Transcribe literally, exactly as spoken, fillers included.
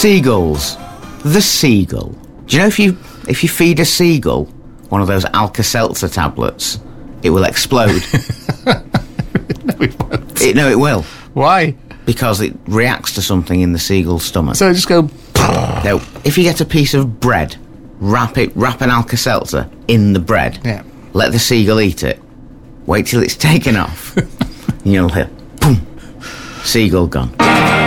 Seagulls. The seagull. Do you know if you if you feed a seagull one of those Alka-Seltzer tablets, it will explode? No, it won't. It, no, it will. Why? Because it reacts to something in the seagull's stomach. So just go... No, if you get a piece of bread, wrap it, wrap an Alka-Seltzer in the bread, Yeah. let the seagull eat it, wait till it's taken off, and you'll hear, boom, seagull gone.